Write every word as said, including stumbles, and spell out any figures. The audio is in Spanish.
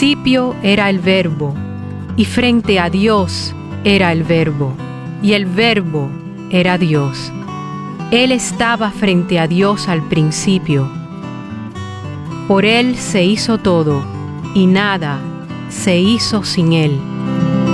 principio era el Verbo, y frente a Dios era el Verbo, y el Verbo era Dios. Él estaba frente a Dios al principio. Por Él se hizo todo, y nada se hizo sin Él.